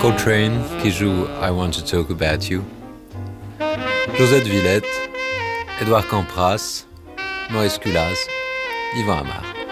Coltrane qui joue I Want to Talk About You, Josette Villette, Édouard Campras, Maurice Culas, Yvan Amar.